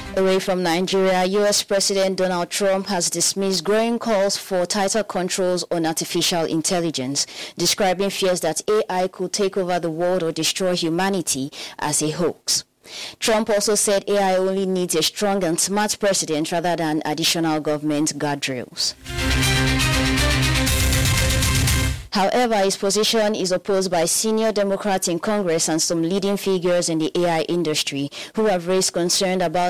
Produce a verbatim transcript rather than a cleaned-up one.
Away from Nigeria, U S President Donald Trump has dismissed growing calls for tighter controls on artificial intelligence, describing fears that A I could take over the world or destroy humanity as a hoax. Trump also said A I only needs a strong and smart president rather than additional government guardrails. However, his position is opposed by senior Democrats in Congress and some leading figures in the A I industry who have raised concern about